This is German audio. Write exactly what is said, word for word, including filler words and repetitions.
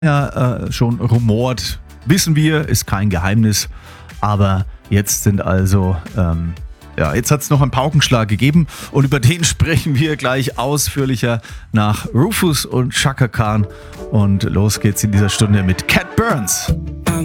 ja äh, schon rumort, wissen wir, ist kein Geheimnis, aber jetzt sind also, ähm, ja, jetzt hat es noch einen Paukenschlag gegeben und über den sprechen wir gleich ausführlicher nach Rufus und Chaka Khan und los geht's in dieser Stunde mit Cat Burns.